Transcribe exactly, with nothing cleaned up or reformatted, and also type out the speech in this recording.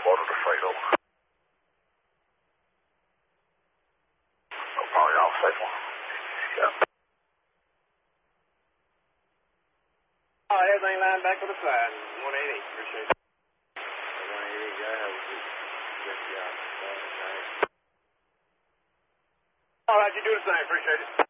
Order to freight over. No problem, y'all. Safe one. Yeah. All right, everything lined back to the side. one eighty, appreciate it. one eighty, yeah, have a good, good job. All right, you do the same, appreciate it.